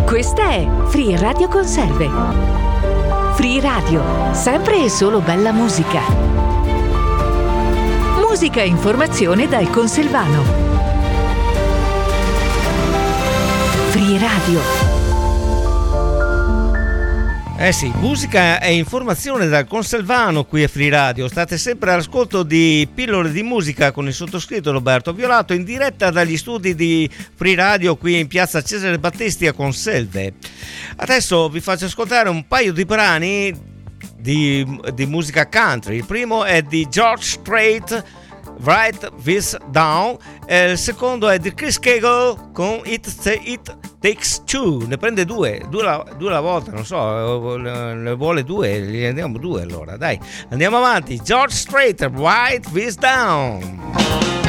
Questa è Free Radio Conserve. Free Radio, sempre e solo bella musica. Musica e informazione dal Conselvano. Free Radio. Eh sì, musica e informazione dal Conselvano qui a Free Radio. State sempre all'ascolto di Pillole di musica con il sottoscritto Roberto Violato, in diretta dagli studi di Free Radio qui in piazza Cesare Battisti a Conselve. Adesso vi faccio ascoltare un paio di brani di musica country. Il primo è di George Strait, Write This Down, e il secondo è di Chris Cagle con It Takes Two. Ne prende due alla volta, non so, ne vuole due, gli andiamo due allora, dai, andiamo avanti. George Strait, Write This Down.